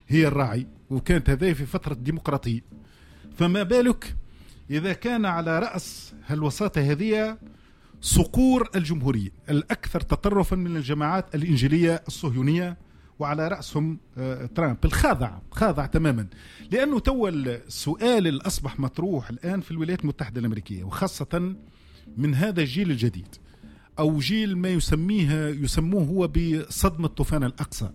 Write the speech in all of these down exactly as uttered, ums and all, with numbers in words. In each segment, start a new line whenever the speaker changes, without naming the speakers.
هي الراعي، وكانت هذه في فترة ديمقراطية، فما بالك إذا كان على رأس هالوساطة هذه صقور الجمهورية الأكثر تطرفا من الجماعات الإنجيلية الصهيونية، وعلى رأسهم ترامب الخاضع خاضع تماما. لأنه تو السؤال اللي أصبح مطروح الآن في الولايات المتحدة الأمريكية، وخاصة من هذا الجيل الجديد أو جيل ما يسميه يسموه هو بصدمة طوفان الأقصى،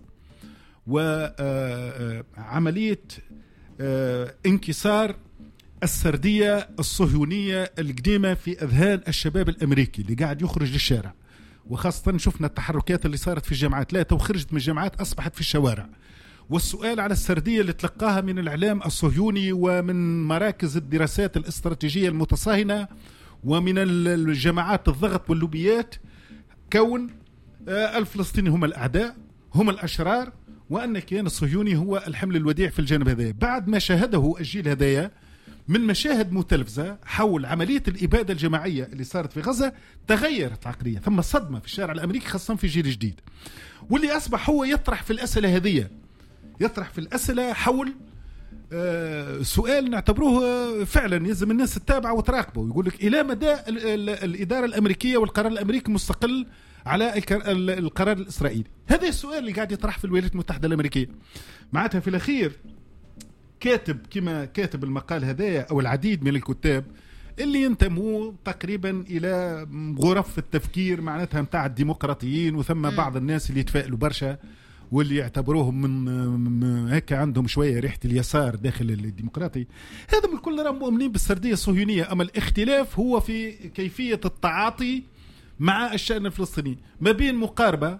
وعملية انكسار السردية الصهيونية القديمة في أذهان الشباب الأمريكي اللي قاعد يخرج للشارع. وخاصة شفنا التحركات اللي صارت في الجامعات، لا تو خرجت من الجامعات أصبحت في الشوارع، والسؤال على السردية اللي تلقاها من الإعلام الصهيوني ومن مراكز الدراسات الاستراتيجية المتصاهنة ومن الجماعات الضغط واللوبيات، كون الفلسطيني هم الأعداء هم الأشرار، وأن الكيان الصهيوني هو الحمل الوديع في الجانب هذا. بعد ما شاهده الجيل هذايا من مشاهد متلفزة حول عملية الإبادة الجماعية اللي صارت في غزة، تغيرت عقلية، ثم صدمة في الشارع الأمريكي خاصة في جيل جديد، واللي أصبح هو يطرح في الأسئلة هذه، يطرح في الأسئلة حول آه سؤال نعتبروه فعلا يلزم الناس تتابعه وتراقبه، ويقول لك إلى مدى الإدارة الأمريكية والقرار الأمريكي مستقل على القرار الإسرائيلي. هذا السؤال اللي قاعد يطرح في الولايات المتحدة الأمريكية. معناتها في الأخير كاتب كما كاتب المقال هذايا أو العديد من الكتاب اللي ينتموا تقريبا إلى غرف التفكير معناتها متاع الديمقراطيين، وثم بعض الناس اللي يتفائلوا برشا واللي يعتبروهم من هيك عندهم شوية ريحة اليسار داخل الديمقراطي. هذا من كل راهم مؤمنين بالسردية الصهيونية، أما الاختلاف هو في كيفية التعاطي مع الشأن الفلسطيني، ما بين مقاربة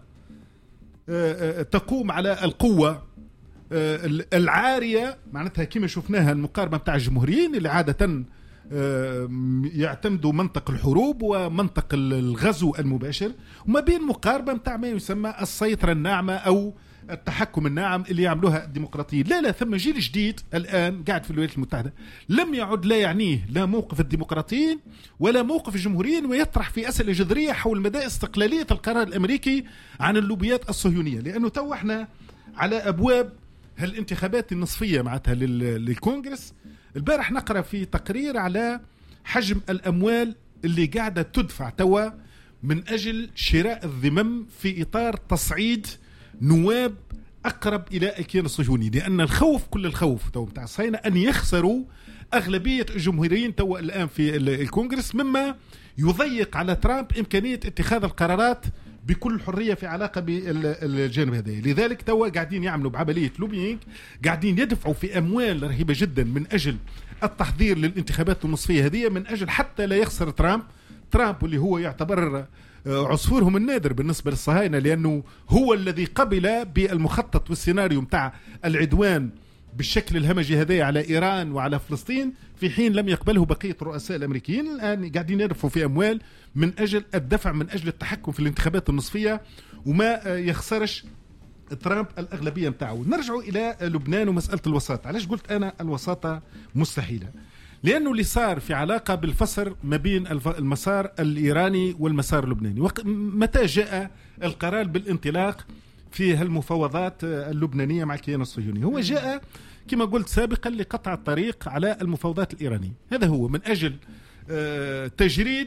تقوم على القوة العارية معناتها كما شفناها المقاربة متاع الجمهوريين اللي عادة يعتمدوا منطق الحروب ومنطق الغزو المباشر، وما بين مقاربة متاع ما يسمى السيطرة الناعمة أو التحكم الناعم اللي يعملوها الديمقراطيين. لا لا ثم جيل جديد الآن قاعد في الولايات المتحدة لم يعد لا يعنيه لا موقف الديمقراطيين ولا موقف الجمهوريين، ويطرح في أسئلة جذرية حول مدى استقلالية القرار الأمريكي عن اللوبيات الصهيونية. لأنه تو احنا على أبواب هالانتخابات النصفية معناتها للكونغرس. البارح نقرأ في تقرير على حجم الأموال اللي قاعدة تدفع توا من أجل شراء الذمم في إطار تصعيد نواب أقرب إلى الكيان الصهيوني، لأن الخوف كل الخوف تو بتاع الصهاينة أن يخسروا أغلبية الجمهوريين تو الآن في الكونغرس، مما يضيق على ترامب إمكانية اتخاذ القرارات بكل حرية في علاقة بالجانب هذا. لذلك توا قاعدين يعملوا بعملية لوبينج، قاعدين يدفعوا في أموال رهيبة جدا من أجل التحضير للانتخابات النصفية هذه، من أجل حتى لا يخسر ترامب ترامب اللي هو يعتبر عصفورهم النادر بالنسبة للصهاينة، لأنه هو الذي قبل بالمخطط والسيناريو متاع العدوان بالشكل الهمجي هذا على إيران وعلى فلسطين، في حين لم يقبله بقية الرؤساء الأمريكيين. الآن قاعدين يدفعوا في أموال من أجل الدفع من أجل التحكم في الانتخابات النصفية وما يخسرش ترامب الأغلبية متاعه. نرجع إلى لبنان ومسألة الوساطة. علاش قلت أنا الوساطة مستحيلة؟ لأنه اللي صار في علاقة بالفصل ما بين المسار الإيراني والمسار اللبناني. متى جاء القرار بالانطلاق في هالمفاوضات اللبنانية مع الكيان الصهيوني؟ هو جاء كما قلت سابقا لقطع الطريق على المفاوضات الإيرانية. هذا هو من أجل تجريد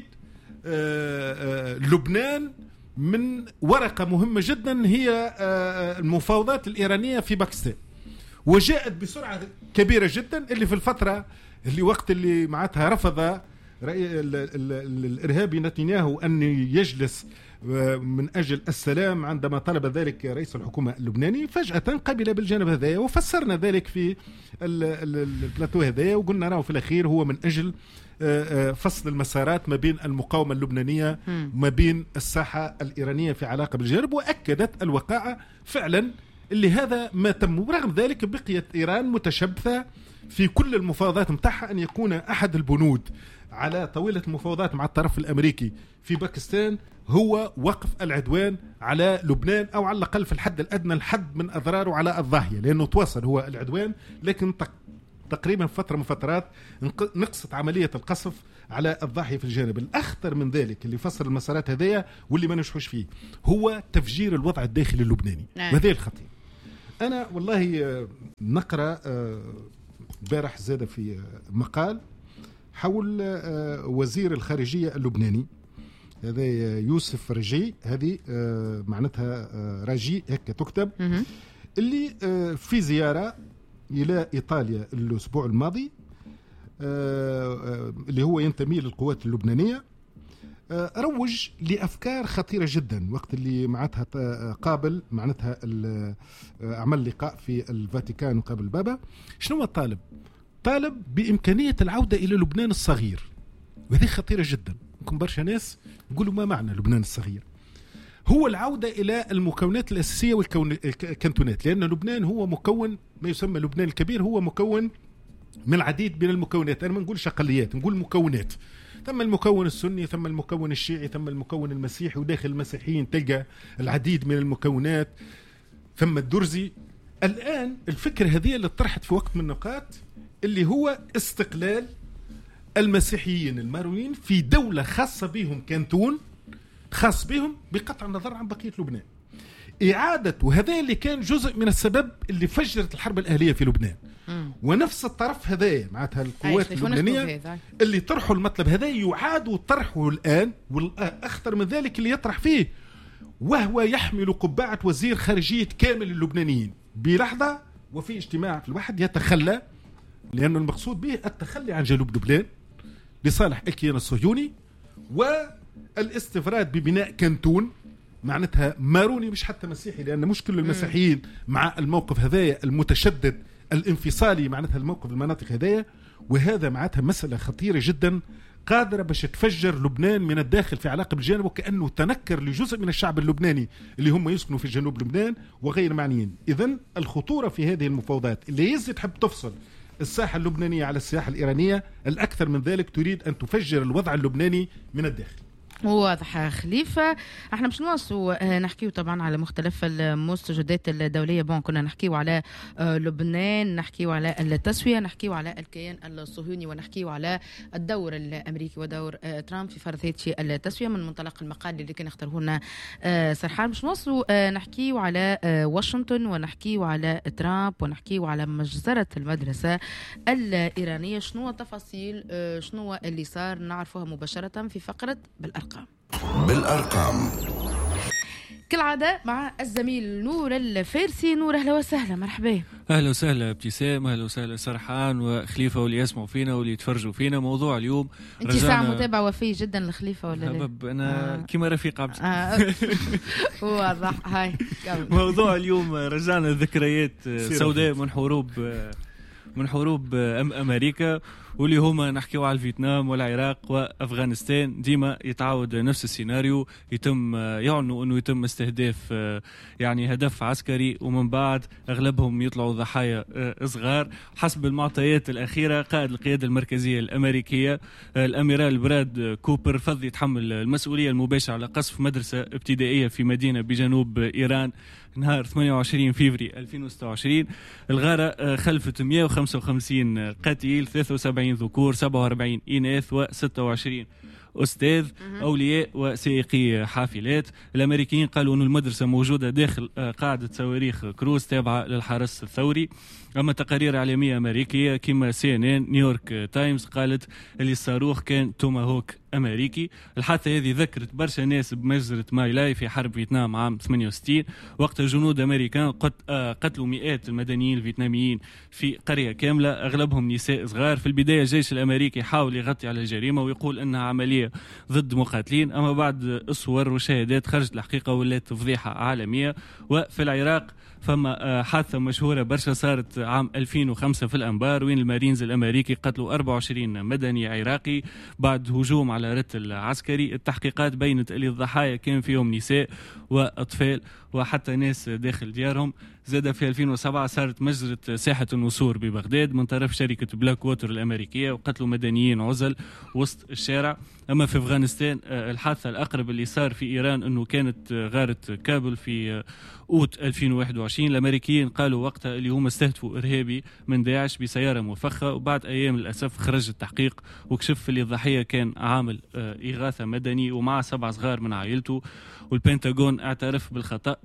لبنان من ورقة مهمة جدا هي المفاوضات الإيرانية في باكستان، وجاءت بسرعة كبيرة جدا اللي في الفترة اللي وقت اللي معناتها رفض الإرهابي نتنياهو أن يجلس من أجل السلام عندما طلب ذلك رئيس الحكومة اللبناني، فجأة قبل بالجانب هذا. وفسرنا ذلك في البلاتو هذا وقلنا راه في الأخير هو من أجل فصل المسارات ما بين المقاومة اللبنانية وما بين الساحة الإيرانية في علاقة بالجانب. وأكدت الوقائع فعلا اللي هذا ما تم. ورغم ذلك بقيت إيران متشبثة في كل المفاوضات متاعها أن يكون أحد البنود على طاولة المفاوضات مع الطرف الأمريكي في باكستان هو وقف العدوان على لبنان، أو على الأقل في الحد الأدنى الحد من أضراره على الضاحية، لأنه تواصل هو العدوان لكن تقريبا فترة من فترات نقصت عملية القصف على الضاحية في الجانب. الأخطر من ذلك اللي فسر المسارات هذية واللي ما نشحوش فيه هو تفجير الوضع الداخلي اللبناني، وهذا الخطير. أنا والله نقرأ بارح زاد في مقال حول وزير الخارجية اللبناني هذا يوسف رجي، هذه معناتها رجي هيك تكتب، اللي في زيارة إلى إيطاليا الأسبوع الماضي، اللي هو ينتمي للقوات اللبنانية، روج لأفكار خطيرة جدا وقت اللي معناتها قابل معناتها عمل لقاء في الفاتيكان وقابل البابا. شنو طالب؟ طالب بإمكانية العودة إلى لبنان الصغير، وهذه خطيرة جدا. ممكن برشا ناس يقولوا ما معنى لبنان الصغير؟ هو العودة إلى المكونات الأساسية والكانتونات، لأن لبنان هو مكون ما يسمى لبنان الكبير، هو مكون من العديد من المكونات. أنا ما نقولش أقليات، نقول مكونات. ثم المكون السني، ثم المكون الشيعي، ثم المكون المسيحي، وداخل المسيحيين تلقى العديد من المكونات، ثم الدرزي. الآن الفكرة هذه اللي طرحت في وقت من النقاط اللي هو استقلال المسيحيين المارونيين في دولة خاصة بهم، كانتون خاص بهم بقطع النظر عن بقية لبنان. إعادة، وهذا اللي كان جزء من السبب اللي فجرت الحرب الأهلية في لبنان. مم. ونفس الطرف هذا معناتها القوات اللبنانية اللي طرحوا المطلب هذا يعادوا طرحه الآن، والأخطر من ذلك اللي يطرح فيه وهو يحمل قبعة وزير خارجية كامل اللبنانيين بلحظة وفي اجتماع في الواحد يتخلى، لأنه المقصود به التخلي عن جنوب لبنان لصالح الكيان الصهيوني والاستفراد ببناء كانتون معناتها ماروني مش حتى مسيحي، لأن مش كل المسيحيين مع الموقف هذايا المتشدد الانفصالي معناتها الموقف المناطق هذايا. وهذا معناتها مسألة خطيرة جدا قادرة باش تفجر لبنان من الداخل في علاقة بالجانب، وكأنه تنكر لجزء من الشعب اللبناني اللي هم يسكنوا في جنوب لبنان وغير معنيين. إذن الخطورة في هذه المفاوضات اللي يزيد تحب تفصل الساحة اللبنانية على الساحة الإيرانية، الأكثر من ذلك تريد أن تفجر الوضع اللبناني من الداخل.
واضح خليفة. احنا مش نواصلوا نحكيو طبعا على مختلف المستجدات الدولية. بون كنا نحكيو على لبنان، نحكيو على التسوية، نحكيو على الكيان الصهيوني، ونحكيو على الدور الأمريكي ودور ترامب في فرض هذه التسوية من منطلق المقال اللي كان اختاره لنا سرحان. مش نواصلوا نحكيو على واشنطن، ونحكيو على ترامب، ونحكيو على مجزرة المدرسة الإيرانية. شنو التفاصيل، شنو اللي صار، نعرفوها مباشرة في فقرة بالأرقام.
بالأرقام
كالعادة مع الزميل نور الفارسي. نور أهلا وسهلا، مرحبا.
أهلا وسهلا ابتسام، أهلا وسهلا سرحان وخليفة واللي يسمعوا فينا واللي يتفرجوا فينا. موضوع اليوم
انت ساعة متابعة وفي جدا لخليفة ولا لا؟
أنا آه. كما رفيق عبد
آه. واضح. هاي
موضوع اليوم رجعنا ذكريات سوداء من حروب من حروب أم أمريكا، واللي هما نحكيو على الفيتنام والعراق وأفغانستان. ديما يتعاود نفس السيناريو، يتم يعنوا أنه يتم استهداف يعني هدف عسكري، ومن بعد أغلبهم يطلعوا ضحايا صغار. حسب المعطيات الأخيرة قائد القيادة المركزية الأمريكية الأميرال براد كوبر فضل يتحمل المسؤولية المباشرة على قصف مدرسة ابتدائية في مدينة بجنوب إيران نهار ثمانية وعشرين فبراير ألفين وستة وعشرين. الغارة خلفت مئة وخمسة وخمسين قتيل، ثلاثة وسبعين ذكور، سبعة وأربعين إناث، وستة وعشرين أستاذ أولياء وسائقي حافلات. الأمريكيين قالوا أن المدرسة موجودة داخل قاعدة صواريخ كروز تابعة للحرس الثوري. أما تقارير إعلامية أمريكية كما سي إن إن نيويورك تايمز قالت اللي الصاروخ كان توماهوك أمريكي. الحادثة هذه ذكرت برشا ناس بمجزرة ماي لاي في حرب فيتنام عام ثمانية وستين، وقت جنود أمريكان قتلوا مئات المدنيين الفيتناميين في قرية كاملة أغلبهم نساء صغار. في البداية الجيش الأمريكي حاول يغطي على الجريمة ويقول أنها عملية ضد مقاتلين، أما بعد الصور وشهادات خرجت الحقيقة ولات فضيحة عالمية. وفي العراق فما حادثة مشهورة برشا صارت عام ألفين وخمسة في الأنبار، وين المارينز الأمريكي قتلوا أربعة وعشرين مدني عراقي بعد هجوم على رتل عسكري. التحقيقات بينت اللي الضحايا كان فيهم نساء وأطفال وحتى ناس داخل ديارهم. زاد في ألفين وسبعة صارت مجزرة ساحة النسور ببغداد من طرف شركة بلاك ووتر الأمريكية، وقتلوا مدنيين عزل وسط الشارع. أما في أفغانستان الحادثة الأقرب اللي صار في إيران أنه كانت غارة كابل في أوت ألفين وواحد وعشرين. الأمريكيين قالوا وقتها اللي هم استهدفوا إرهابي من داعش بسيارة مفخة، وبعد أيام للأسف خرج التحقيق وكشف اللي الضحية كان عامل إغاثة مدني ومع سبع صغار من عائلته. والبنتاغون اعترف بالخطأ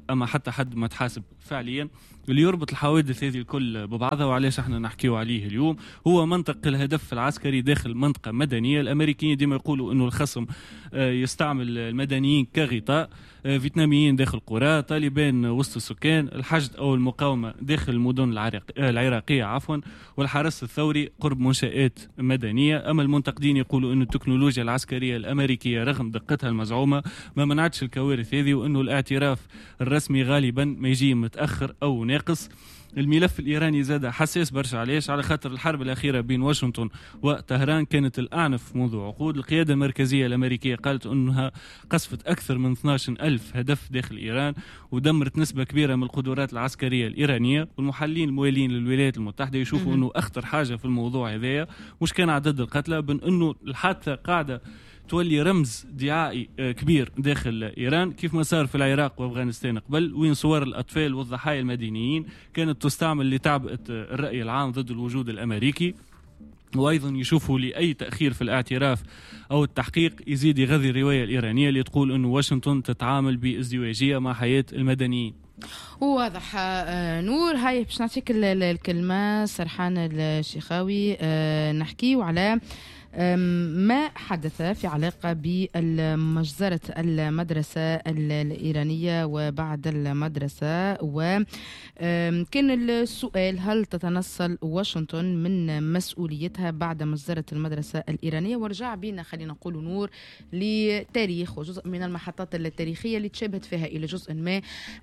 أما حتى حد ما تحاسب فعليا. اللي يربط الحوادث هذه الكل ببعضها وعليش احنا نحكيو عليه اليوم هو منطق الهدف العسكري داخل منطقة مدنية. الأمريكيين ديما يقولوا أنه الخصم يستعمل المدنيين كغطاء، فيتناميين داخل قرى، طالبان وسط السكان، الحشد أو المقاومة داخل المدن العراقية عفوا، والحرس الثوري قرب منشآت مدنية. أما المنتقدين يقولوا أن التكنولوجيا العسكرية الأمريكية رغم دقتها المزعومة ما منعتش الكوارث هذه، وأنه الاعتراف الرسمي غالبا ما يجي متأخر أو ناقص. الملف الإيراني زاد حساس برشا، علاش؟ على خاطر الحرب الأخيرة بين واشنطن وطهران كانت الأعنف منذ عقود. القيادة المركزية الأمريكية قالت أنها قصفت أكثر من اثني عشر ألف هدف داخل إيران ودمرت نسبة كبيرة من القدرات العسكرية الإيرانية. والمحللين الموالين للولايات المتحدة يشوفوا أنه أخطر حاجة في الموضوع هذايا مش كان عدد القتلى، بل أنه الحادثة قاعدة تولي رمز دعائي كبير داخل إيران، كيف ما صار في العراق وأفغانستان قبل، وين صور الأطفال والضحايا المدنيين كانت تستعمل لتعبئة الرأي العام ضد الوجود الأمريكي. وأيضا يشوفوا لأي تأخير في الاعتراف أو التحقيق يزيد يغذي الرواية الإيرانية اللي تقول أنه واشنطن تتعامل بازدواجية مع حياة المدنيين.
واضح. نور، هاي باش نعطيك الكلمة سرحان الشيخاوي. نحكيو على ما حدث في علاقة بمجزرة المدرسة الإيرانية وبعد المدرسة، وكان السؤال هل تتنصل واشنطن من مسؤوليتها بعد مجزرة المدرسة الإيرانية؟ ورجع بينا خلينا نقول نور لتاريخ وجزء من المحطات التاريخية اللي تشابهت فيها إلى جزء ما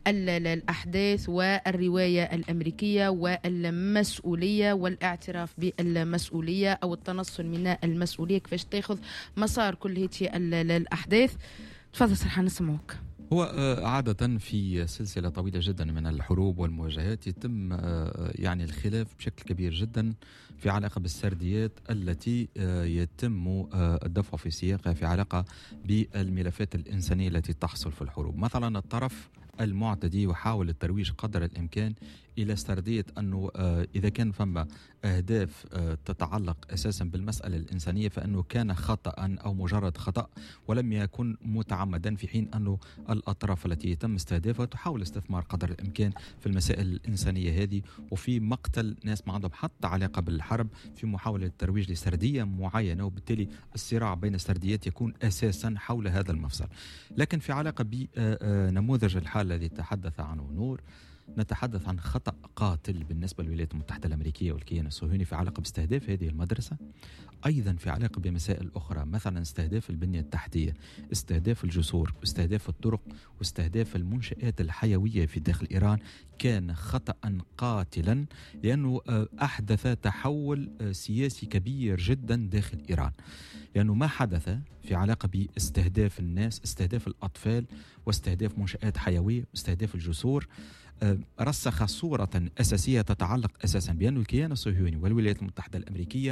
الأحداث والرواية الأمريكية والمسؤولية والاعتراف بالمسؤولية أو التنصل من المسؤولية، كيفاش تاخذ مسار كل هذه الأحداث. تفضل سرحان نسمعوك.
هو عادة في سلسلة طويلة جدا من الحروب والمواجهات يتم يعني الخلاف بشكل كبير جدا في علاقة بالسرديات التي يتم الدفع في سياقها في علاقة بالملفات الإنسانية التي تحصل في الحروب. مثلا الطرف المعتدي يحاول الترويج قدر الإمكان إلى سردية أنه إذا كان فما أهداف تتعلق أساسا بالمسألة الإنسانية فأنه كان خطأ أو مجرد خطأ ولم يكن متعمدا، في حين أنه الأطراف التي يتم استهدافها تحاول استثمار قدر الإمكان في المسائل الإنسانية هذه، وفي مقتل ناس ما عندهم حتى علاقة بالحرب في محاولة الترويج لسردية معينة، وبالتالي الصراع بين السرديات يكون أساسا حول هذا المفصل. لكن في علاقة بنموذج الحال الذي تحدث عنه نور، نتحدث عن خطأ قاتل بالنسبة للولايات المتحدة الأمريكية والكيان الصهيوني في علاقة باستهداف هذه المدرسة، أيضا في علاقة بمسائل أخرى، مثلا استهداف البنية التحتية، استهداف الجسور، استهداف الطرق، واستهداف المنشآت الحيوية في داخل إيران. كان خطأ قاتلا لأنه أحدث تحول سياسي كبير جدا داخل إيران، لأنه ما حدث في علاقة باستهداف الناس، استهداف الأطفال واستهداف منشآت حيوية واستهداف الجسور، رسخ صورة أساسية تتعلق أساسا بأن الكيان الصهيوني والولايات المتحدة الأمريكية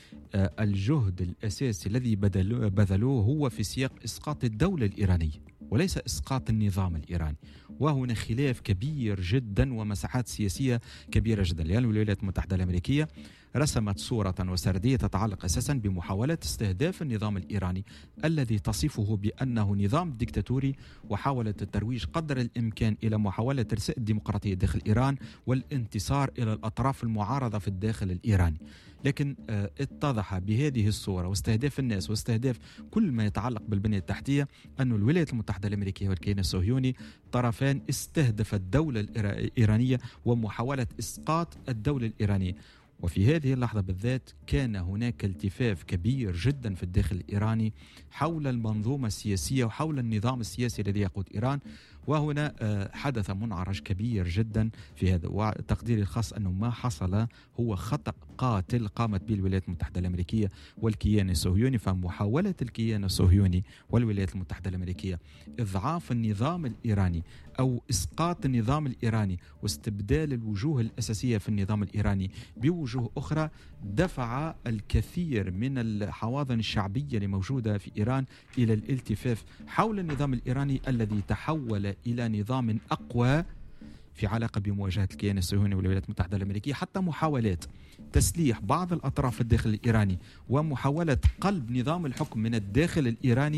الجهد الأساسي الذي بذلوه هو في سياق إسقاط الدولة الإيرانية وليس إسقاط النظام الإيراني. وهنا خلاف كبير جدا ومساحات سياسية كبيرة جدا، لأن الولايات المتحدة الأمريكية رسمت صورة وسردية تتعلق أساسا بمحاولة استهداف النظام الإيراني الذي تصفه بأنه نظام ديكتاتوري، وحاولت الترويج قدر الإمكان إلى محاولة إرساء الديمقراطية داخل إيران والانتصار إلى الأطراف المعارضة في الداخل الإيراني. لكن اتضح بهذه الصورة واستهداف الناس واستهداف كل ما يتعلق بالبنية التحتية أن الولايات المتحدة الأمريكية والكيان الصهيوني طرفان استهدف الدولة الإيرانية ومحاولة إسقاط الدولة الإيرانية. وفي هذه اللحظة بالذات كان هناك التفاف كبير جدا في الداخل الإيراني حول المنظومة السياسية وحول النظام السياسي الذي يقود إيران. وهنا حدث منعرج كبير جدا في هذا، وتقديري الخاص أنه ما حصل هو خطأ قاتل قامت به الولايات المتحدة الأمريكية والكيان الصهيوني. فمحاولة الكيان الصهيوني والولايات المتحدة الأمريكية إضعاف النظام الإيراني أو إسقاط النظام الإيراني واستبدال الوجوه الأساسية في النظام الإيراني بوجوه أخرى دفع الكثير من الحواضن الشعبية الموجودة في إيران إلى الالتفاف حول النظام الإيراني الذي تحول إلى نظام أقوى في علاقة بمواجهة الكيان الصهيوني والولايات المتحدة الأمريكية. حتى محاولات تسليح بعض الأطراف في الداخل الإيراني ومحاولة قلب نظام الحكم من الداخل الإيراني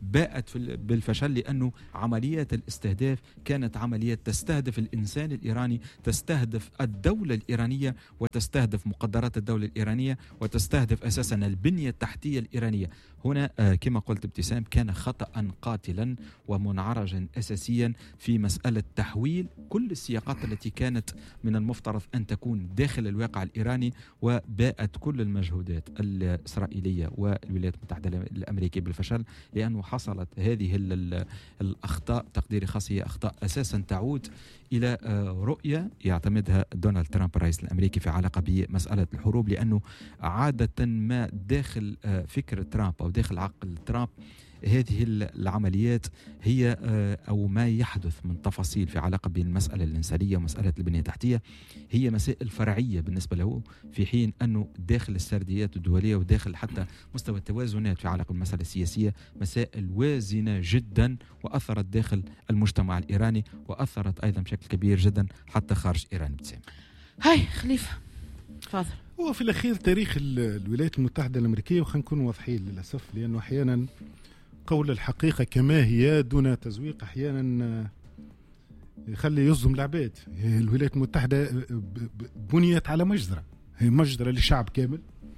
باءت بالفشل، لأنه عمليات الاستهداف كانت عمليات تستهدف الإنسان الإيراني، تستهدف الدولة الإيرانية، وتستهدف مقدرات الدولة الإيرانية، وتستهدف أساسا البنية التحتية الإيرانية. هنا كما قلت ابتسام كان خطأ قاتلا ومنعرجا أساسيا في مسألة تحويل كل السياقات التي كانت من المفترض أن تكون داخل الواقع الإيراني، وباءت كل المجهودات الإسرائيلية والولايات المتحدة الأمريكية بالفشل، لأنه حصلت هذه الأخطاء تقديري خاص هي أخطاء أساسا تعود إلى رؤية يعتمدها دونالد ترامب الرئيس الأمريكي في علاقة بمسألة الحروب، لأنه عادة ما داخل فكر ترامب أو داخل عقل ترامب هذه العمليات هي أو ما يحدث من تفاصيل في علاقة بين المسألة الإنسانية ومسألة البنية التحتية هي مسائل فرعية بالنسبة له، في حين أنه داخل السرديات الدولية وداخل حتى مستوى التوازنات في علاقة بالمسألة السياسية مسائل وازنة جدا، وأثرت داخل المجتمع الإيراني وأثرت أيضا بشكل كبير جدا حتى خارج إيران. بتسام
هاي خليفة تفضل.
هو في الأخير تاريخ الولايات المتحدة الأمريكية، وخلينا نكون واضحين للأسف، لأنه أحيانا قول الحقيقة كما هي دون تزويق أحيانا يخلي يصدم العباد. الولايات المتحدة بنيت على مجزرة، هي مجزرة لشعب كامل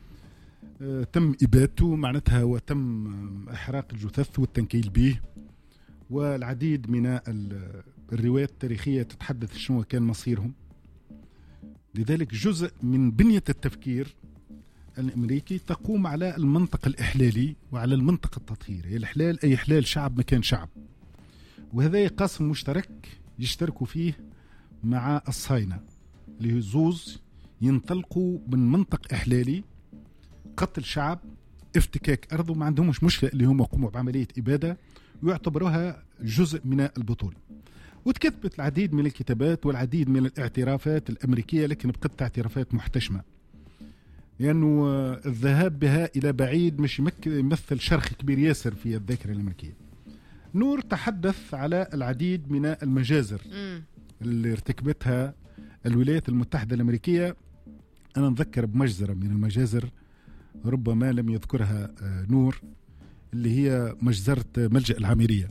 تم إبادته معناتها، وتم إحراق الجثث والتنكيل به، والعديد من الروايات التاريخية تتحدث شنو كان مصيرهم. لذلك جزء من بنية التفكير الأمريكي تقوم على المنطق الإحلالي وعلى المنطق التطهيري. الإحلال أي إحلال شعب مكان شعب، وهذا قاسم مشترك يشتركوا فيه مع الصهاينة اللي زوز ينطلقوا من منطق إحلالي، قتل شعب، افتكاك أرض، وما عندهمش مشكلة اللي هم يقوموا بعملية إبادة ويعتبروها جزء من البطولة. وتكتبت العديد من الكتابات والعديد من الاعترافات الأمريكية، لكن بقت اعترافات محتشمة، لأنه يعني الذهاب بها إلى بعيد مش يمثل شرخ كبير ياسر في الذاكرة الأمريكية. نور تحدث على العديد من المجازر اللي ارتكبتها الولايات المتحدة الأمريكية. أنا نذكر بمجزرة من المجازر ربما لم يذكرها نور، اللي هي مجزرة ملجأ العامرية،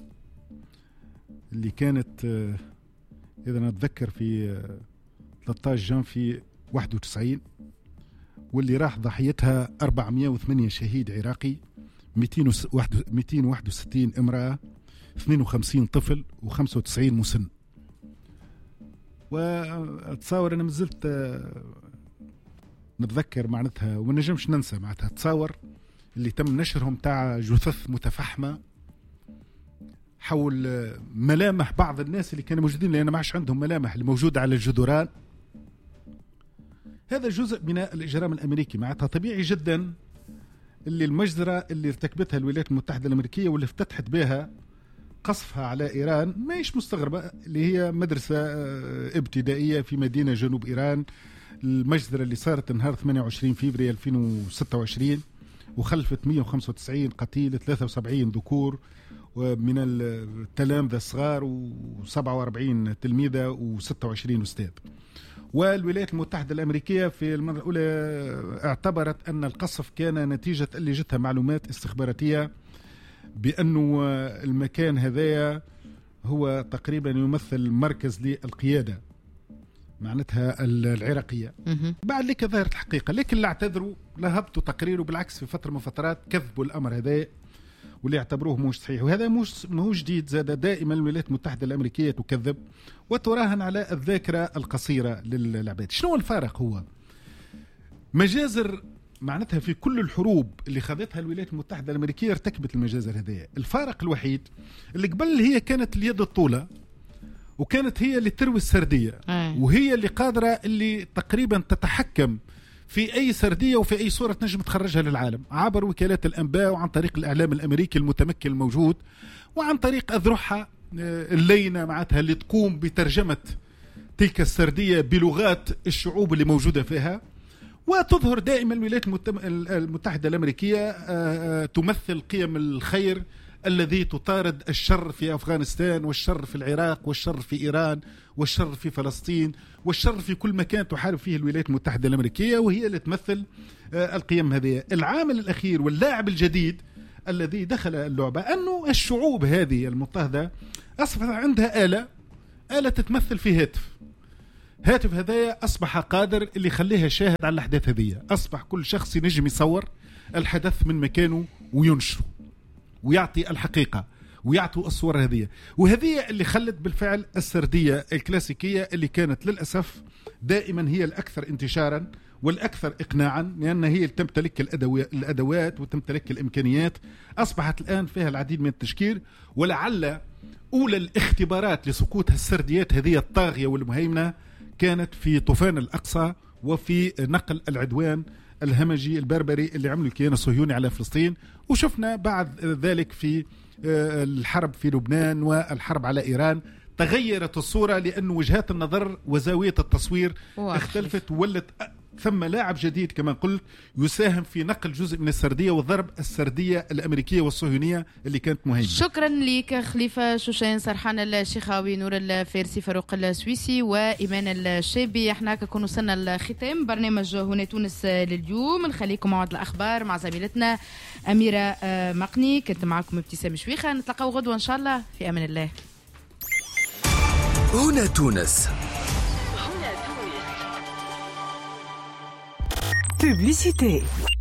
اللي كانت إذا نتذكر في ثلاثة عشر جانفي واحد وتسعين، واللي راح ضحيتها أربعمائة وثمانية شهيد عراقي، مئتين وواحد وستين امرأة، اثنين وخمسين طفل، وخمسة وتسعين مسن. وأتصور أنا مازلت نتذكر معناتها وما نجمش ننسى معناتها تصور اللي تم نشرهم تاع جثث متفحمة حول ملامح بعض الناس اللي كانوا موجودين، لأن ما عادش عندهم ملامح اللي موجودة على الجدران. هذا جزء من الإجرام الأمريكي. معناتها طبيعي جدا اللي المجزرة اللي ارتكبتها الولايات المتحدة الأمريكية واللي افتتحت بها قصفها على إيران ما هيش مستغربة، اللي هي مدرسة ابتدائية في مدينة جنوب إيران. المجزرة اللي صارت نهار ثمانية وعشرين فبراير ألفين وستة وعشرين وخلفت مئة وخمسة وتسعين قتيل، ثلاثة وسبعين ذكور ومن التلامذة الصغار، وسبعة وأربعين تلميذة، وستة وعشرين أستاذ. والولايات المتحدة الأمريكية في المرة الأولى اعتبرت أن القصف كان نتيجة اللي جتها معلومات استخباراتية بأنه المكان هذا هو تقريبا يمثل مركز للقيادة معناتها العراقية. بعد لك ظهرت الحقيقة، لكن لا اعتذروا لا هبطوا تقريره، بالعكس في فترة من فترات كذبوا الأمر هذا واللي اعتبروه مش صحيح. وهذا مش مو جديد، زاد دائما الولايات المتحدة الأمريكية تكذب وتراهن على الذاكرة القصيرة للعباد. شنو الفارق؟ هو مجازر معناتها في كل الحروب اللي خذتها الولايات المتحدة الأمريكية ارتكبت المجازر هذه. الفارق الوحيد اللي قبل هي كانت اليد الطولة، وكانت هي اللي تروي السردية، وهي اللي قادرة اللي تقريبا تتحكم في أي سردية وفي أي صورة تنجم تخرجها للعالم عبر وكالات الأنباء وعن طريق الإعلام الأمريكي المتمكن الموجود، وعن طريق أذرعها اللينة معناتها اللي تقوم بترجمة تلك السردية بلغات الشعوب اللي موجودة فيها. وتظهر دائما الولايات المتحدة الأمريكية تمثل قيم الخير الذي تطارد الشر في أفغانستان، والشر في العراق، والشر في إيران، والشر في فلسطين، والشر في كل مكان تحارب فيه الولايات المتحدة الأمريكية، وهي اللي تمثل القيم هذه. العامل الأخير واللاعب الجديد الذي دخل اللعبة أنه الشعوب هذه المضطهدة أصبحت عندها آلة آلة تتمثل في هاتف. هاتف هذايا أصبح قادر اللي يخليها شاهد على الأحداث هذه. أصبح كل شخص ينجم يصور الحدث من مكانه وينشره ويعطي الحقيقة ويعطوا الصور هذه. وهذه اللي خلت بالفعل السردية الكلاسيكية اللي كانت للأسف دائما هي الأكثر انتشارا والأكثر إقناعا، لأن هي تمتلك الأدوات وتمتلك الإمكانيات. أصبحت الآن فيها العديد من التشكيل، ولعل أولى الاختبارات لسقوط السرديات هذه الطاغية والمهيمنة كانت في طوفان الأقصى وفي نقل العدوان الهمجي البربري اللي عملوا الكيان الصهيوني على فلسطين. وشفنا بعد ذلك في الحرب في لبنان والحرب على إيران تغيرت الصورة، لأن وجهات النظر وزاوية التصوير اختلفت، وولت ثم لاعب جديد كما قلت يساهم في نقل جزء من السردية وضرب السردية الأمريكية والصهيونية اللي كانت مهمة.
شكرا لك خليفة شوشان، سرحان الشيخاوي، نور الفارسي، فاروق السويسي، وإيمان الشابي. احنا كنا وصلنا الختام برنامج هنا تونس لليوم. نخليكم موعد الأخبار مع زميلتنا أميرة مقني، كنت معكم ابتسام شويخة. نتلقاو غدوة إن شاء الله، في أمان الله.
هنا تونس.
Publicité.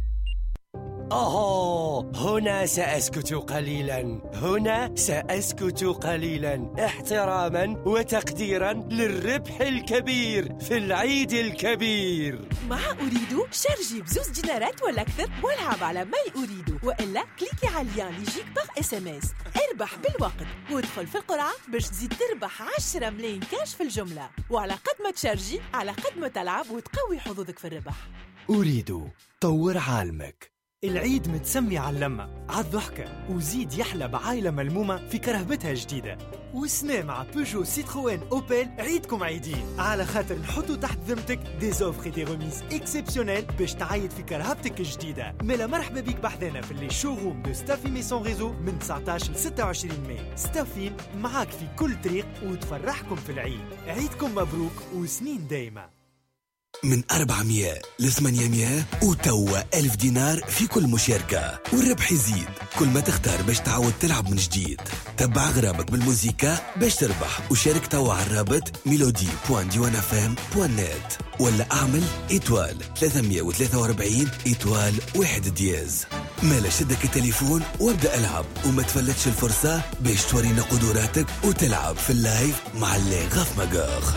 أوه، هنا سأسكت قليلا، هنا سأسكت قليلا احتراما وتقديرا للربح الكبير في العيد الكبير.
مع أريد شارجي بزوز دينارات ولا أكثر والعب على ماي أريد، وإلا كليكي على اللين يجيك باغ اس ام اس. اربح بالوقت وادخل في القرعة باش تزيد تربح عشرة ملايين كاش في الجملة، وعلى قد ما تشارجي على قد ما تلعب وتقوي حظوظك في الربح.
أريد طور عالمك.
العيد متسمي على اللمة، على الضحكة، وزيد يحلى بعائلة ملمومة في كرهبتها جديدة. والسنة مع بيجو، سيتروين، أوبيل عيدكم عيدين، على خاطر نحطوا تحت ذمتك دي زوفري دي روميز اكسبسيونيل باش تعيد في كرهبتك الجديدة. ملا مرحبا بيك بحذانا في اللي شوروم دو ستافي ميسون ريزو من تسعطاش ل ستة وعشرين ماي. ستافي معاك في كل طريق وتفرحكم في العيد. عيدكم مبروك وسنين دايما.
من أربعمية لثمانمية وتوا ألف دينار في كل مشاركة، والربح يزيد كل ما تختار باش تعود تلعب من جديد. تبع غرابك بالموسيقى باش تربح، وشارك توا على الرابط ميلودي بوان ديوان اف ام بوان نت، ولا اعمل إيتوال ثلاثمية وثلاثة وأربعين إيتوال واحد دياز. مالا شدك التليفون وابدأ العب، وما تفلتش الفرصة باش تورينا قدراتك وتلعب في اللايف مع اللي غاف مقاخ.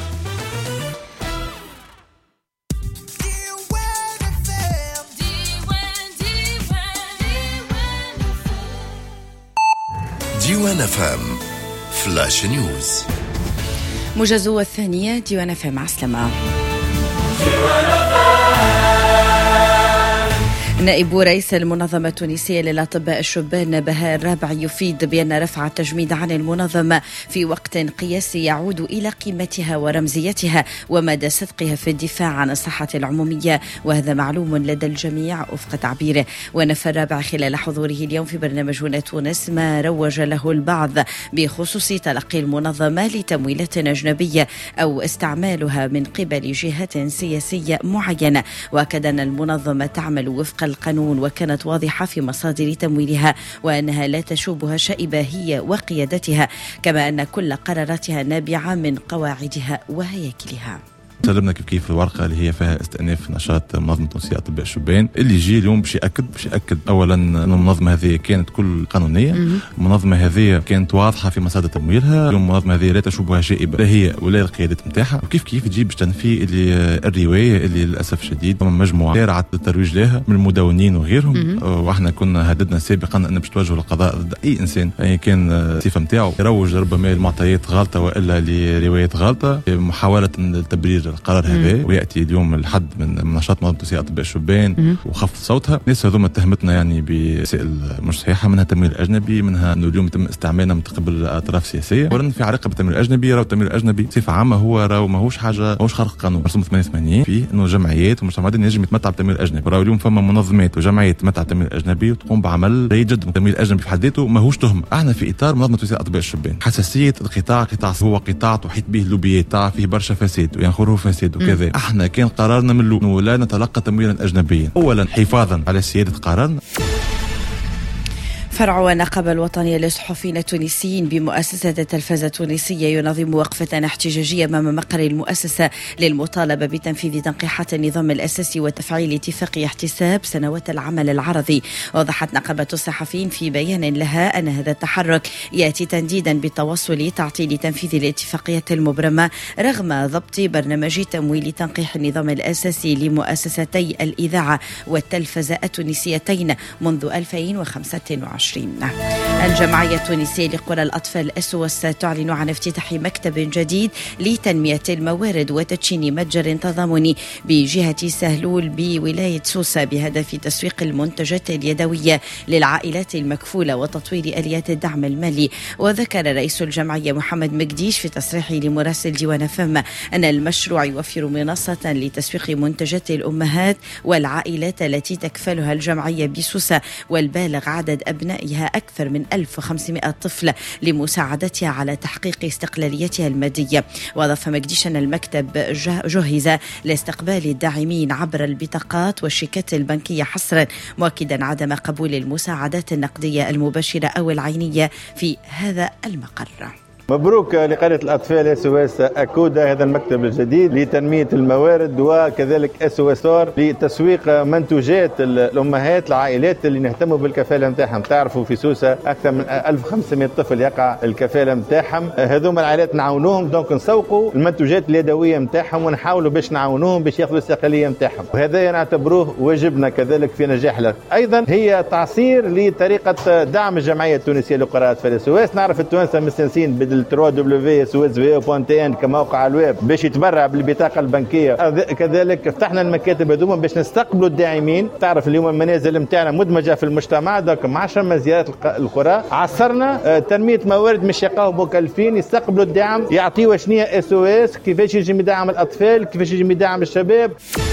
ديوان اف ام فلاش نيوز.
موجز الثانية ديوان اف ام. عسلامة. نائب رئيس المنظمة التونسية للأطباء الشبان بهاء الرابع يفيد بأن رفع التجميد عن المنظمة في وقت قياسي يعود إلى قيمتها ورمزيتها ومدى صدقها في الدفاع عن الصحة العمومية، وهذا معلوم لدى الجميع وفق تعبيره. ونفى الرابع خلال حضوره اليوم في برنامج هنا تونس ما روج له البعض بخصوص تلقي المنظمة لتمويلات أجنبية أو استعمالها من قبل جهات سياسية معينة، وأكد أن المنظمة تعمل وفق القانون وكانت واضحة في مصادر تمويلها، وأنها لا تشوبها شائبة هي وقيادتها، كما أن كل قراراتها نابعة من قواعدها وهياكلها.
سلمنا كيف كيف الورقه اللي هي فيها استئناف نشاط منظمه تونسيه اطباء الشبان، اللي يجي اليوم باش ياكد باش ياكد اولا ان المنظمه هذه كانت كل قانونيه، المنظمه هذه كانت واضحه في مصادر تمويلها، اليوم المنظمه هذه لا تشوبها شائبه لا هي ولا القيادات نتاعها، وكيف كيف تجي باش تنفي اللي الروايه اللي للاسف شديد مجموعه سارعت الترويج لها من المدونين وغيرهم، واحنا كنا هددنا سابقا ان باش توجهوا للقضاء ضد اي انسان اي كان الصفه نتاعو يروج ربما المعطيات غلطه والا لروايات غلطه، محاوله التبرير القرار هذا، وياتي اليوم الحد من نشاط منظمه تونسيه اطباء الشبان وخفض صوتها. الناس هذوما اتهمتنا يعني بوسائل مش صحيحه، منها التمويل الاجنبي، منها انه اليوم يتم استعمالنا من قبل اطراف سياسيه، ولن في علاقه بالتمويل الاجنبي. راهو التمويل الاجنبي بصفه عامه هو راهو ماهوش حاجه ماهوش خارق قانون، مرسوم ثمانية وثمانين فيه انه جمعيات ومجتمعات ينجم يتمتع بالتمويل الاجنبي، راهو اليوم فما منظمات وجمعيات تتمتع بالتمويل الاجنبي وتقوم بعمل جيد جدا. التمويل الاجنبي في حد ذاته ماهوش تهمه، احنا في اطار منظمه تونسيه اطباء الشبان حساسيه القطاع قطاع هو قطاع تحيط به اللوبيات، قطاع فيه برشا فساد وينخره فساد وكذا. احنا كان قرارنا من انه لا نتلقى تمويلا اجنبيا، اولا حفاظا على سياده قرارنا.
فرع النقابة الوطنية للصحفيين التونسيين بمؤسسة التلفزة التونسية ينظم وقفة احتجاجية أمام مقر المؤسسة للمطالبة بتنفيذ تنقيحات النظام الأساسي وتفعيل اتفاق احتساب سنوات العمل العرضي. وضحت نقابة الصحفيين في بيان لها أن هذا التحرك يأتي تنديدا بتوصل تعطيل تنفيذ الاتفاقية المبرمة رغم ضبط برنامج تمويل تنقيح النظام الأساسي لمؤسستي الإذاعة والتلفزة التونسيتين منذ ألفين وخمسة وعشرين. الجمعية التونسية لقرى الأطفال أسوس تعلن عن افتتاح مكتب جديد لتنمية الموارد وتدشين متجر تضامني بجهة سهلول بولاية سوسة بهدف تسويق المنتجات اليدوية للعائلات المكفولة وتطوير آليات الدعم المالي. وذكر رئيس الجمعية محمد مقديش في تصريحه لمراسل ديوان فم أن المشروع يوفر منصة لتسويق منتجات الأمهات والعائلات التي تكفلها الجمعية بسوسة والبالغ عدد أبنائها أكثر من ألف وخمسمائة طفل لمساعدتها على تحقيق استقلاليتها المادية. وأضاف مقديش أن المكتب جهز لاستقبال الداعمين عبر البطاقات والشيكات البنكية حصرا، مؤكدا عدم قبول المساعدات النقدية المباشرة أو العينية في هذا المقر.
مبروك لقرية الأطفال اس او اس أكودا هذا المكتب الجديد لتنمية الموارد وكذلك اس او اس ار لتسويق منتوجات الأمهات العائلات اللي نهتموا بالكفالة نتاعهم. تعرفوا في سوسة أكثر من ألف وخمسمائة طفل يقع الكفالة نتاعهم، هذوما العائلات نعاونوهم دونك نسوقوا المنتوجات اليدوية نتاعهم ونحاولوا باش نعاونوهم باش ياخذوا الاستقلالية نتاعهم، وهذا نعتبروه واجبنا كذلك في نجاح له. أيضا هي تعصير لطريقة دعم الجمعية التونسية لقرى الأطفال اس او اس. نعرف التوانسة مستنسين بدل دبليو دبليو اس او اس في او دوت ان كموقع على الويب باش يتبرع بالبطاقه البنكيه. كذلك فتحنا المكاتب هذوما باش نستقبلوا الداعمين. تعرف اليوم المنازل نتاعنا مدمجه في المجتمع، دوك مع شم زياره القرى عصرنا تنميه موارد مش يلقاو مكلفين يستقبلوا الدعم يعطيوا شنيه اس او اس، كيفاش يجي يدعم الاطفال، كيفاش يجي يدعم الشباب.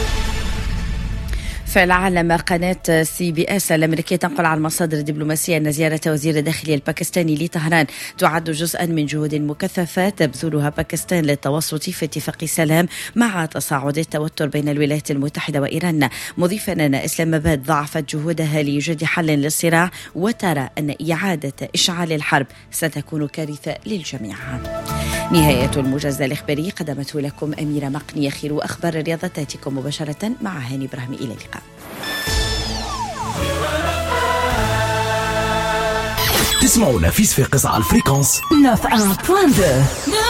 في العالم قناة سي بي اس الأمريكية تنقل عن مصادر دبلوماسية أن زيارة وزير الداخلية الباكستاني لطهران تعد جزءا من جهود مكثفة تبذلها باكستان للتوسط في اتفاق سلام مع تصاعد التوتر بين الولايات المتحدة وإيران، مضيفا أن إسلام آباد ضاعفت جهودها لإيجاد حل للصراع وترى أن إعادة إشعال الحرب ستكون كارثة للجميع. نهاية الموجز الإخباري قدمته لكم أميرة مقني. خير أخبار الرياضة تأتيكم مباشرة مع هاني إبراهيم. إلى اللقاء.
تسمعونا في صفاقس على الفريكونس
تسعة فاصلة اثنين.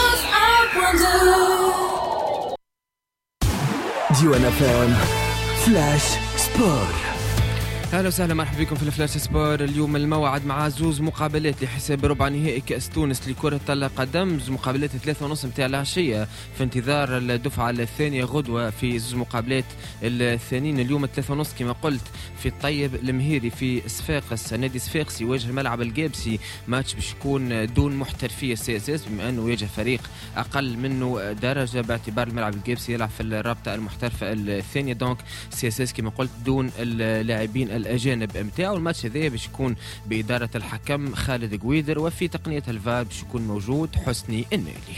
ديوان فام فلاش سبور.
اهلا وسهلا، مرحبا بكم في الفلاش سبور. اليوم الموعد مع زوز مقابلات لحساب ربع نهائي كأس تونس لكرة القدم، زوز مقابلات ثلاثة ونص متاع العشية في انتظار الدفعة الثانية غدوة في زوز مقابلات الثانيين. اليوم ثلاثة ونص كما قلت في الطيب المهيري في صفاقس، نادي صفاقس يواجه الملعب الجابسي، ماتش باش يكون دون محترفية سي اس اس بما انه يواجه فريق اقل منه درجة باعتبار الملعب الجابسي يلعب في الرابطة المحترفة الثانية، دونك سي اس اس كما قلت دون اللاعبين الأجانب متاعه. الماتش هذا باش يكون بإدارة الحكم خالد قويدر، وفي تقنية الفار باش يكون موجود حسني النالي.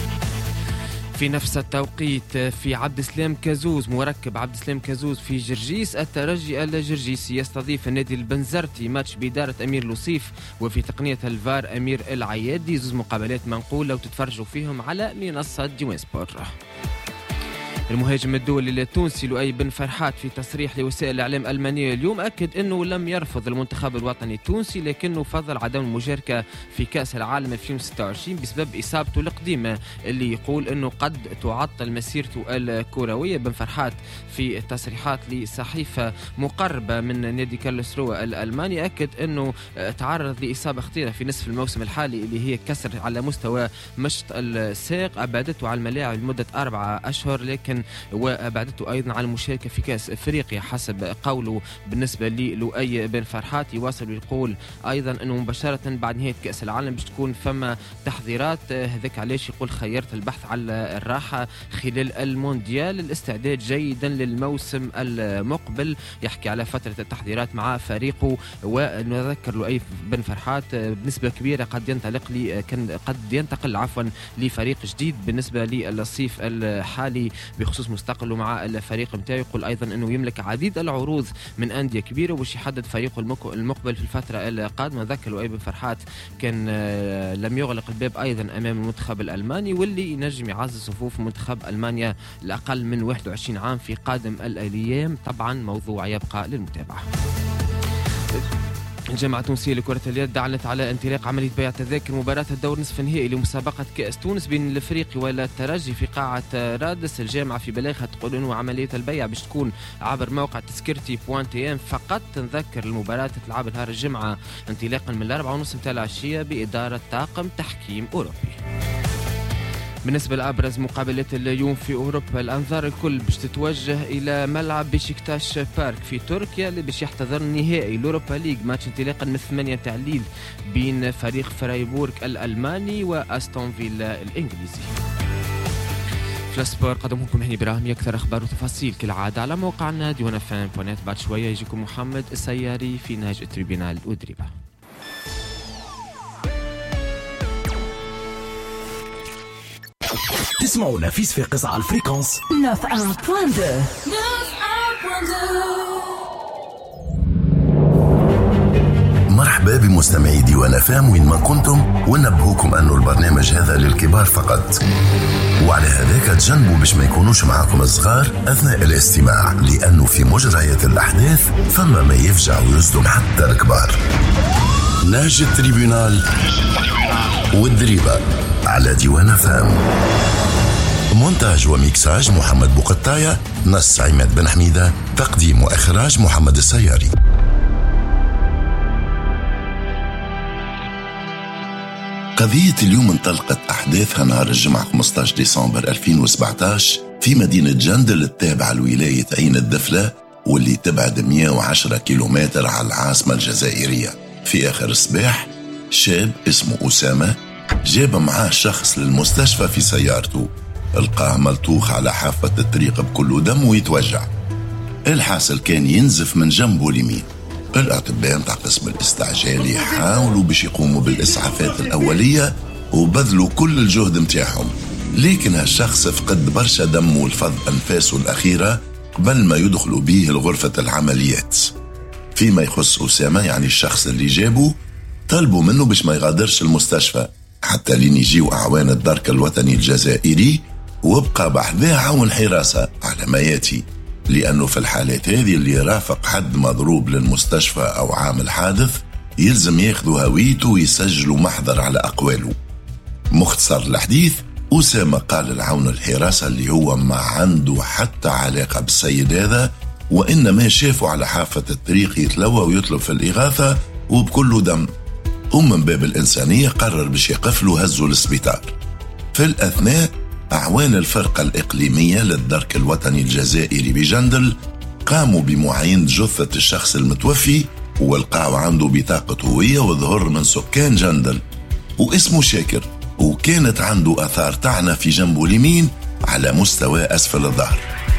في نفس التوقيت في عبد السلام كازوز، مركب عبد السلام كازوز في جرجيس، الترجي الجرجيسي يستضيف النادي البنزرتي، ماتش بإدارة أمير لوصيف وفي تقنية الفار أمير العيادي. زوز مقابلات منقولة وتتفرجوا فيهم على منصة ديوان سبور. المهاجم الدولي التونسي لؤي بن فرحات في تصريح لوسائل الإعلام الألمانية اليوم أكد أنه لم يرفض المنتخب الوطني التونسي، لكنه فضل عدم المشاركة في كأس العالم ألفين وستة وعشرين بسبب إصابته القديمة اللي يقول أنه قد تعطل مسيرته الكروية. بن فرحات في تصريحات لصحيفة مقربة من نادي كارلسروه الألماني أكد أنه تعرض لإصابة خطيرة في نصف الموسم الحالي اللي هي كسر على مستوى مشط الساق، أبعدته عن الملاعب لمدة أربعة أشهر، لكن وأبعدته أيضا عن المشاركة في كأس أفريقيا حسب قوله. بالنسبة للؤي بن فرحات يواصل يقول أيضا أنه مباشرة بعد نهاية كأس العالم باش تكون فما تحضيرات، هذاك علاش يقول خيرت البحث على الراحة خلال المونديال، الاستعداد جيدا للموسم المقبل. يحكي على فترة التحضيرات مع فريقه، ونذكر لؤي بن فرحات بنسبة كبيرة قد ينطلق لي قد ينتقل عفوا لفريق جديد بالنسبة للصيف الحالي بخصوص مستقبله مع الفريق متاعه. يقول أيضا أنه يملك عديد العروض من أندية كبيرة وش يحدد فريقه المقبل في الفترة القادمة. ذكر لؤي بن فرحات كان لم يغلق الباب أيضا أمام المنتخب الألماني واللي ينجم يعزز صفوف منتخب ألمانيا الأقل من واحد وعشرين عام في قادم الأيام. طبعا موضوع يبقى للمتابعة. الجامعة التونسية لكرة اليد أعلنت على انطلاق عملية بيع تذاكر مباراة الدور نصف النهائي لمسابقة كأس تونس بين الافريقي والترجي في قاعة رادس. الجامعة في بلاغها تقول انه عملية البيع باش تكون عبر موقع تذكرتي بوان تي ام فقط. نذكر المباراة تلعب نهار الجمعة انطلاقا من الأربعة ونص متاع العشية بإدارة طاقم تحكيم أوروبي. بالنسبة لأبرز مقابلات اليوم في أوروبا الأنظار الكل باش تتوجه إلى ملعب بيشكتاش بارك في تركيا اللي باش يحتضر نهائي الأوروبا ليج ماتش انطلاقا من ثمانية متاع الليل بين فريق فرايبورغ الألماني وأستون فيلا الإنجليزي. في السبور قدم لكم هني براهيم أكثر أخبار وتفاصيل كالعادة على موقعنا ديونا فان بونات. بعد شوية يجيكم محمد السياري في نهج التريبينال ودريبة.
تسمعونا في صفاقس على الفريكونس
تسعة وتسعين فاصلة اثنين.
مرحبا بمستمعي ديوان فام وين ما كنتم، ونبهوكم أنه البرنامج هذا للكبار فقط، وعلى هذاك تجنبوا باش ما يكونوش معكم الصغار أثناء الاستماع، لأنه في مجريات الأحداث فما ما يفجع ويصدم حتى الكبار. نهج التريبيونال والدريبة على ديوان فام. مونتاج وميكساج محمد بوقطاية، نص عماد بن حميدة، تقديم وإخراج محمد السياري. قضية اليوم انطلقت أحداثها نهار الجمعة خمسة عشر ديسمبر ألفين وسبعة عشر في مدينة جندل التابعة لولاية عين الدفلة واللي تبعد مئة وعشرة كيلومتر على العاصمة الجزائرية. في آخر الصباح شاب اسمه أسامة جاب معاه شخص للمستشفى في سيارته، القاه ملطوخ على حافة الطريق بكل دم ويتوجع. الحاصل كان ينزف من جنبه اليمين. الأطباء متاع قسم الاستعجالي حاولوا باش يقوموا بالإسعافات الأولية وبذلوا كل الجهد متاعهم، لكن هالشخص فقد برشا دم والفض أنفاسه الأخيرة قبل ما يدخلوا به الغرفة العمليات. فيما يخص أسامة يعني الشخص اللي جابه، طلبوا منه باش ما يغادرش المستشفى حتى لين يجيوا أعوان الدرك الوطني الجزائري، وابقى بحذاه عون حراسة على ما ياتي، لأنه في الحالات هذه اللي يرافق حد مضروب للمستشفى أو عامل حادث يلزم ياخذوا هويته ويسجلوا محضر على أقواله. مختصر الحديث، أسامة قال العون الحراسة اللي هو ما عنده حتى علاقة بالسيد هذا، وإنما شافه على حافة الطريق يتلوى ويطلب في الإغاثة وبكل دم، ومن باب الإنسانية قرر باش يقفلوا هزوا للسبيطار. في الأثناء أعوان الفرقة الإقليمية للدرك الوطني الجزائري بجندل قاموا بمعاينة جثة الشخص المتوفي ولقاوا عنده بطاقة هوية وظهر من سكان جندل واسمه شاكر، وكانت عنده أثار طعنة في جنبه اليمين على مستوى أسفل الظهر.